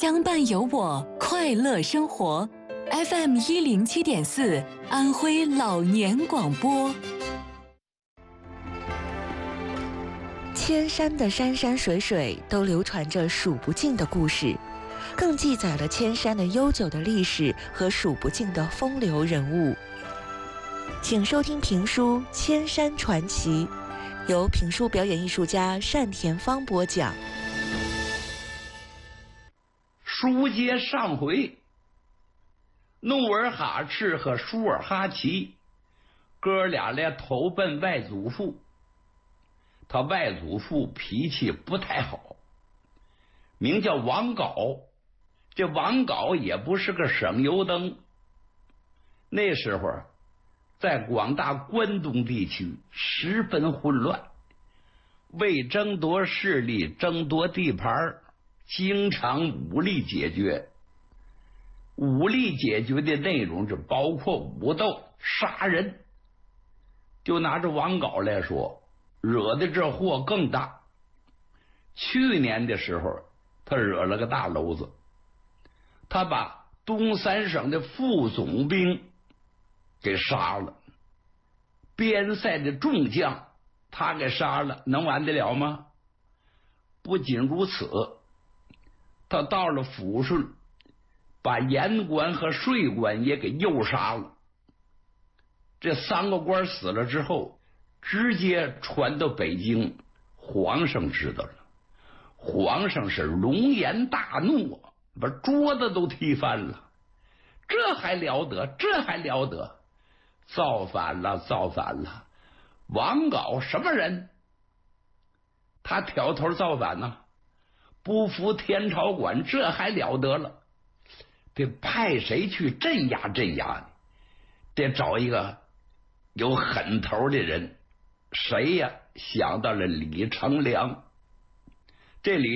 相伴有我，快乐生活。FM107.4，安徽老年广播。 千山的山山水水都流传着数不尽的故事，更记载了千山的悠久的历史和数不尽的风流人物。请收听评书《千山传奇》，由评书表演艺术家单田芳播讲。 书接上回，努尔哈赤和舒尔哈齐哥俩来投奔外祖父。他外祖父脾气不太好，名叫王杲。这王杲也不是个省油灯。那时候在广大关东地区十分混乱，为争夺势力、争夺地盘，经常武力解决。武力解决的内容就包括武斗、杀人。就拿着王杲来说，惹的这祸更大。去年的时候，他惹了个大娄子，他把东三省的副总兵给杀了，边塞的众将他给杀了，能完得了吗？不仅如此，他到了抚顺，把盐官和税官也给诱杀了。这三个官死了之后，直接传到北京，皇上知道了。皇上是龙颜大怒，把桌子都踢翻了。这还了得，这还了得，造反了，造反了。王杲什么人？他挑头造反呢，不服天朝管，这还了得了。得派谁去镇压镇压呢？得找一个有狠头的人。谁呀？想到了李成梁。这李